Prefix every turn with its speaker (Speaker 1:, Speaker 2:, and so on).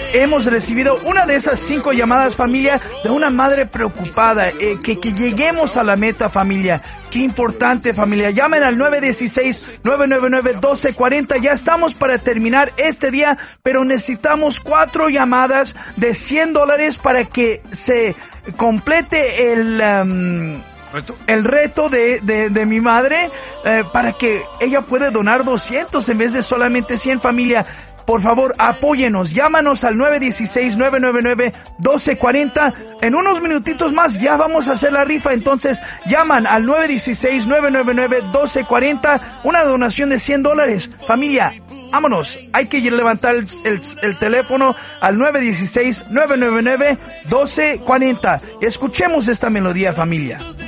Speaker 1: hemos recibido una de esas 5 llamadas, familia, de una madre preocupada, que lleguemos a la meta, familia. Qué importante, familia. Llamen al 916-999-1240. Ya estamos para terminar este día, pero necesitamos 4 llamadas de $100 para que se complete el reto de mi madre, para que ella pueda donar 200 en vez de solamente 100, familia. Por favor, apóyenos. Llámanos al 916-999-1240. En unos minutitos más ya vamos a hacer la rifa. Entonces, llaman al 916-999-1240. Una donación de $100. Familia, vámonos. Hay que levantar el teléfono al 916-999-1240. Escuchemos esta melodía, familia.